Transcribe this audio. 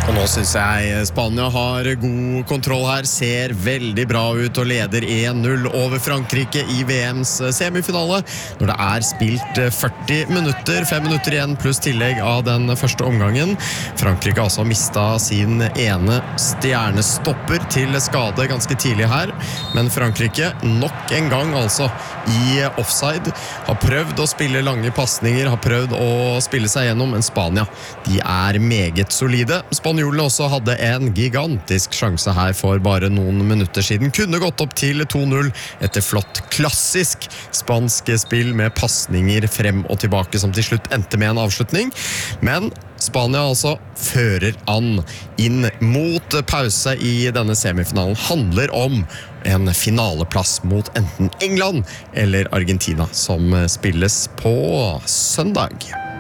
Og nå synes jeg Spania har god kontroll her, ser veldig bra ut og leder 1-0 over Frankrike i VMs semifinale. Når det er spilt 40 minutter, 5 minutter igjen pluss tillegg av den første omgangen. Frankrike altså har mistet sin ene stjernestopper til skade ganske tidlig her. Men Frankrike nok en gang altså i offside. Har prøvd å spille lange passninger, har prøvd å spille seg gjennom, men Spania, de er meget solide. Spanjolene også hadde en gigantisk sjanse her for bare noen minutter siden. Kunne gått opp til 2-0 etter flott klassisk spansk spill med passninger frem og tilbake som til slutt endte med en avslutning. Men Spania altså fører an inn mot pause i denne semifinalen. Handler om en finaleplass mot enten England eller Argentina som spilles på søndag.